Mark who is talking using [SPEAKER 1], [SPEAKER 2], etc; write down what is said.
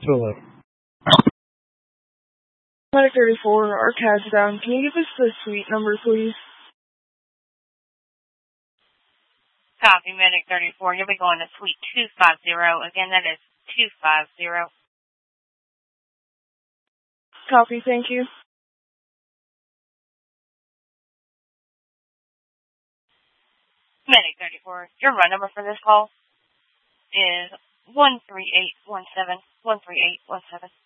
[SPEAKER 1] Hello.
[SPEAKER 2] Medic 34, our CAD's down. Can you give us the suite number, please?
[SPEAKER 3] Copy, Medic 34. You'll be going to suite 250. Again, that is 250.
[SPEAKER 2] Copy, thank you.
[SPEAKER 3] Medic 34, your run number for this call is 13817. 13817.